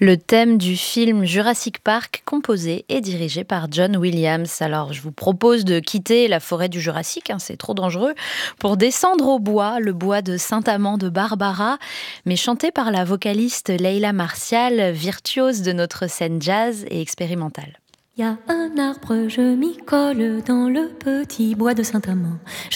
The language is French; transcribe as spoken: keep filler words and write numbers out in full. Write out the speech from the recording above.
Le thème du film Jurassic Park, composé et dirigé par John Williams. Alors, je vous propose de quitter la forêt du Jurassique, hein, c'est trop dangereux, pour descendre au bois, le bois de Saint-Amand de Barbara, mais chanté par la vocaliste Leila Martial, virtuose de notre scène jazz et expérimentale. Il y a un arbre, je m'y colle dans le petit bois de Saint-Amand.